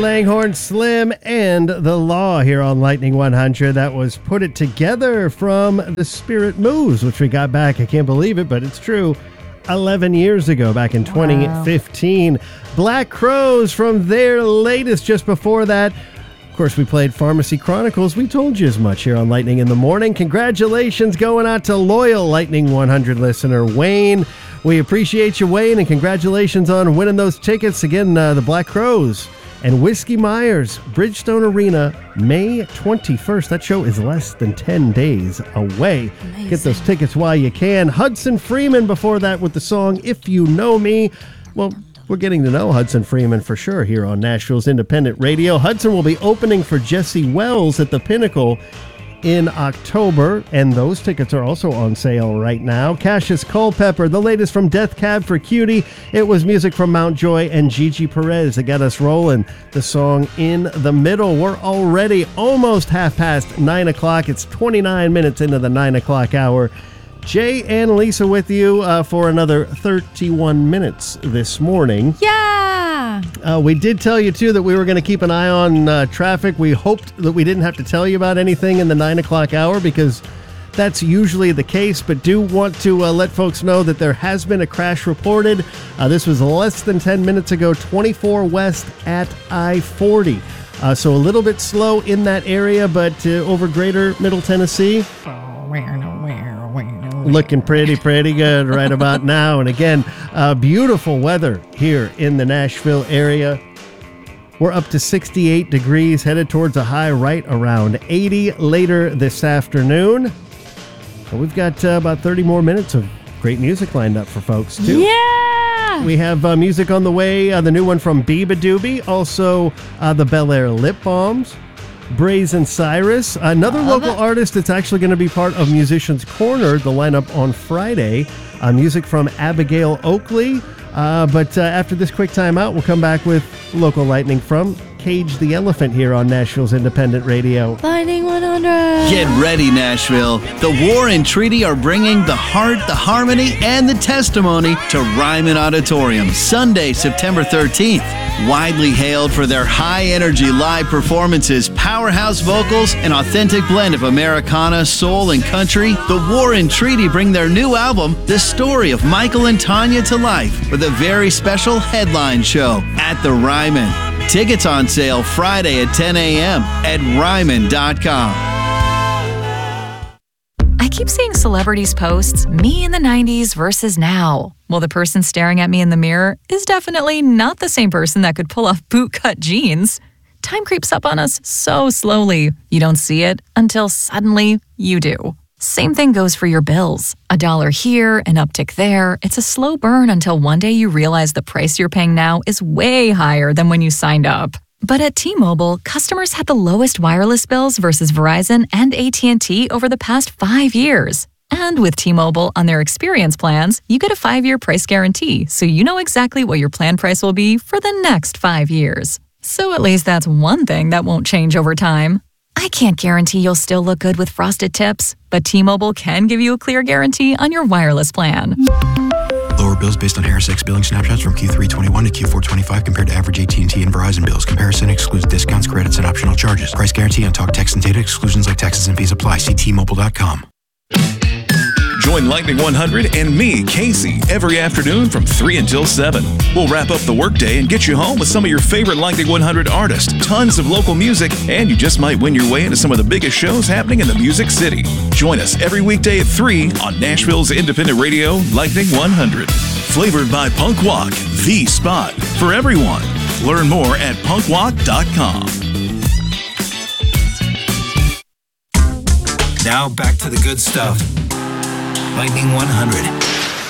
Langhorne Slim and The Law here on Lightning 100. That was Put It Together from The Spirit Moves, which we got back, I can't believe it, but it's true, 11 years ago, back in 2015. Black Crowes from their latest just before that. Of course, we played Pharmacy Chronicles. We told you as much here on Lightning in the Morning. Congratulations going out to loyal Lightning 100 listener Wayne. We appreciate you, Wayne, and congratulations on winning those tickets. Again, the Black Crowes and Whiskey Myers, Bridgestone Arena, May 21st. That show is less than 10 days away. Amazing. Get those tickets while you can. Hudson Freeman before that with the song If You Know Me. Well, we're getting to know Hudson Freeman for sure here on Nashville's Independent Radio. Hudson will be opening for Jesse Wells at the Pinnacle in October, and those tickets are also on sale right now. Cassius Culpepper, the latest from Death Cab for Cutie. It was music from Mountjoy and Gigi Perez that got us rolling. The song In the Middle. We're already almost 9 o'clock. It's 29 minutes into the 9 o'clock hour. Jay and Lisa with you for another 31 minutes this morning. Yeah! We did tell you, too, that we were going to keep an eye on traffic. We hoped that we didn't have to tell you about anything in the 9 o'clock hour because that's usually the case, but do want to let folks know that there has been a crash reported. This was less than 10 minutes ago, 24 west at I-40. So a little bit slow in that area, but over greater Middle Tennessee, looking pretty good right about now. And again, beautiful weather here in the Nashville area. We're up to 68 degrees, headed towards a high right around 80 later this afternoon. And we've got about 30 more minutes of great music lined up for folks, too. Yeah! We have music on the way, the new one from Biba Doobie, also the Bel Air Lip Balms, Brazen Cyrus, another local artist that's actually going to be part of Musicians Corner, the lineup on Friday. Music from Abigail Oakley. But after this quick time out, we'll come back with local lightning from Cage the Elephant here on Nashville's Independent Radio. Lightning 100! Get ready, Nashville. The War and Treaty are bringing the heart, the harmony, and the testimony to Ryman Auditorium, Sunday, September 13th. Widely hailed for their high-energy live performances, powerhouse vocals, and authentic blend of Americana, soul, and country, the War and Treaty bring their new album, The Story of Michael and Tanya, to life with a very special headline show at the Ryman. Tickets on sale Friday at 10 a.m. at Ryman.com. I keep seeing celebrities posts, me in the 90s versus now. Well, the person staring at me in the mirror is definitely not the same person that could pull off bootcut jeans. Time creeps up on us so slowly. You don't see it until suddenly you do. Same thing goes for your bills. $1 here, an uptick there. It's a slow burn until one day you realize the price you're paying now is way higher than when you signed up. But at T-Mobile, customers had the lowest wireless bills versus Verizon and AT&T over the past 5 years. And with T-Mobile on their experience plans, you get a 5-year price guarantee, so you know exactly what your plan price will be for the next 5 years. So at least that's one thing that won't change over time. I can't guarantee you'll still look good with frosted tips, but T-Mobile can give you a clear guarantee on your wireless plan. Lower bills based on ErisX billing snapshots from Q3 21 to Q4 25 compared to average AT&T and Verizon bills. Comparison excludes discounts, credits, and optional charges. Price guarantee on talk, text, and data. Exclusions like taxes and fees apply. See T-Mobile.com. Join Lightning 100 and me, Casey, every afternoon from 3 until 7. We'll wrap up the workday and get you home with some of your favorite Lightning 100 artists, tons of local music, and you just might win your way into some of the biggest shows happening in the Music City. Join us every weekday at 3 on Nashville's Independent Radio, Lightning 100. Flavored by Punk Walk, the spot for everyone. Learn more at punkwalk.com. Now back to the good stuff. Lightning 100.